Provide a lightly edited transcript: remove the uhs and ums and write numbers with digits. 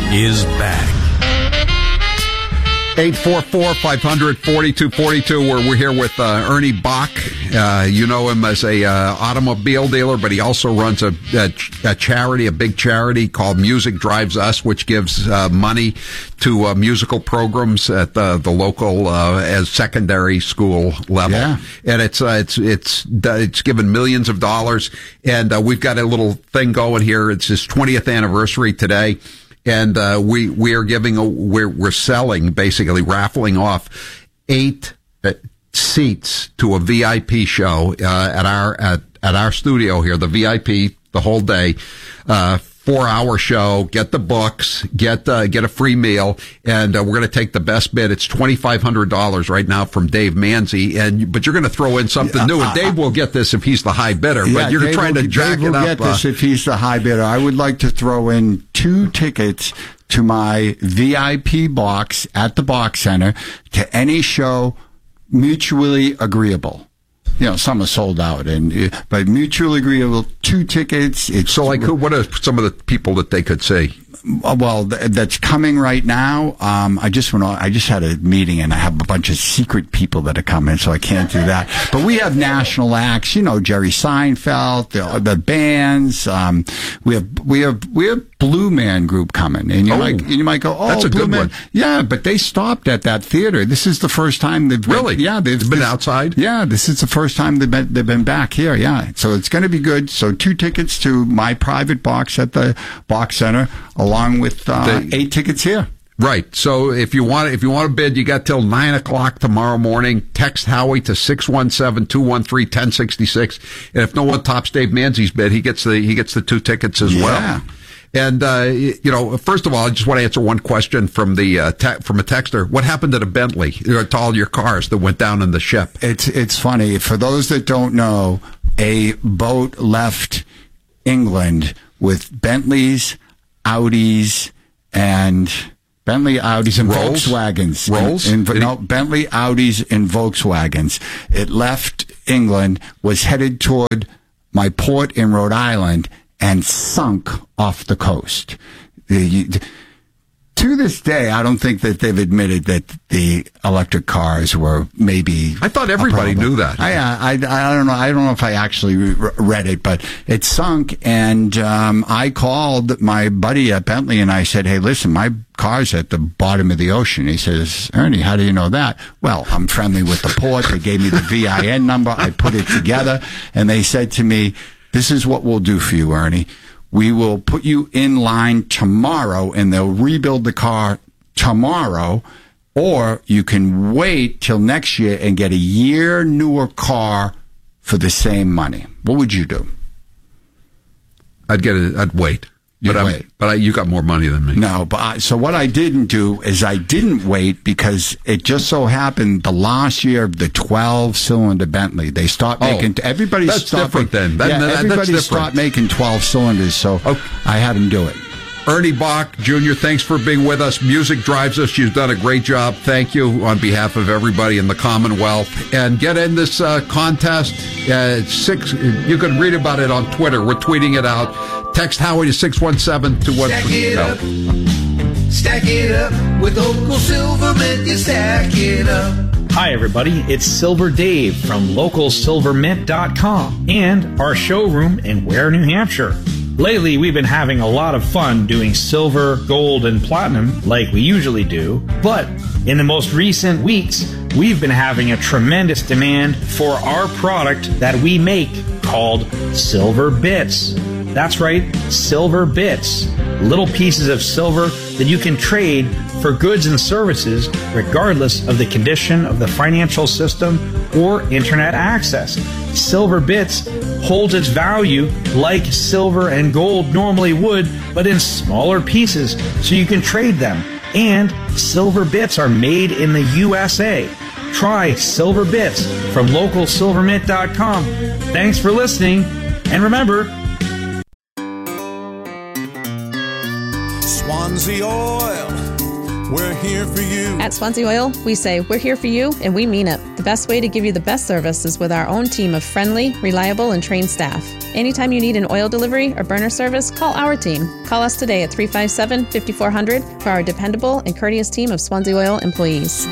is back. 844-500-4242, where we're here with Ernie Bach. You know him as a automobile dealer, but he also runs a charity, a big charity called Music Drives Us, which gives money to musical programs at the local as secondary school level. Yeah. And it's given millions of dollars. And we've got a little thing going here. It's his 20th anniversary today. And we are we're selling, basically raffling off 8 seats to a VIP show at our studio here. The VIP, the whole day, 4-hour show. Get the books, get a free meal, and we're going to take the best bid. It's $2,500 right now from Dave Manzi, but you're going to throw in something new. And Dave will get this if he's the high bidder. But you're trying to jack it up. Dave will get this if he's the high bidder. I would like to throw in 2 tickets to my VIP box at the Box Center to any show mutually agreeable. You know, some are sold out, but mutually agreeable, 2 tickets. So, what are some of the people that they could see? Well, that's coming right now. I just had a meeting and I have a bunch of secret people that are coming, so I can't do that. But we have national acts, Jerry Seinfeld, the bands. We have Blue Man Group coming, and you might go, oh, that's a Blue good Man. one. Yeah, but they stopped at that theater. This is the first time they've really. They've been outside. Yeah, this is the first time they've been back here. Yeah, so it's going to be good. So 2 tickets to my private box at the Box Center, along with 8 tickets here. Right. So if you want to bid, you got till 9:00 tomorrow morning. Text Howie to 617-213-1066. And if no one tops Dave Manzi's bid, he gets the 2 tickets as well. And first of all, I just want to answer one question from from a texter. What happened to the Bentley, to all your cars that went down in the ship? It's funny. For those that don't know, a boat left England with Bentleys, Audis, and Volkswagens. Bentley, Audis, and Volkswagens. It left England, was headed toward my port in Rhode Island, and sunk off the coast. To this day, I don't think that they've admitted that the electric cars were maybe. I thought everybody knew that. I don't know. I don't know if I actually read it, but it sunk. And I called my buddy at Bentley and I said, "Hey, listen, my car's at the bottom of the ocean." He says, "Ernie, how do you know that?" Well, I'm friendly with the port. They gave me the VIN number. I put it together, and they said to me, "This is what we'll do for you, Ernie. We will put you in line tomorrow, and they'll rebuild the car tomorrow, or you can wait till next year and get a year newer car for the same money." What would you do? I'd wait. But you got more money than me. No, so what I didn't do is I didn't wait, because it just so happened the last year of the 12-cylinder Bentley, they stopped making. Everybody stopped making 12 cylinders, so I had them do it. Ernie Bach Jr., thanks for being with us. Music Drives Us. You've done a great job. Thank you on behalf of everybody in the Commonwealth. And get in this contest. You can read about it on Twitter. We're tweeting it out. Text Howie to 617-213. Stack it up with local Silvermint. You stack it up. Hi, everybody. It's Silver Dave from LocalSilvermint.com and our showroom in Ware, New Hampshire. Lately, we've been having a lot of fun doing silver, gold, and platinum like we usually do. But in the most recent weeks, we've been having a tremendous demand for our product that we make called Silver Bits. That's right, Silver Bits. Little pieces of silver that you can trade for goods and services regardless of the condition of the financial system or internet access. Silver Bits holds its value like silver and gold normally would, but in smaller pieces so you can trade them. And Silver Bits are made in the USA. Try Silver Bits from LocalSilvermint.com. Thanks for listening, and remember, Swansea Oil, we're here for you. At Swansea Oil, we say we're here for you, and we mean it. The best way to give you the best service is with our own team of friendly, reliable, and trained staff. Anytime you need an oil delivery or burner service, call our team. Call us today at 357-5400 for our dependable and courteous team of Swansea Oil employees.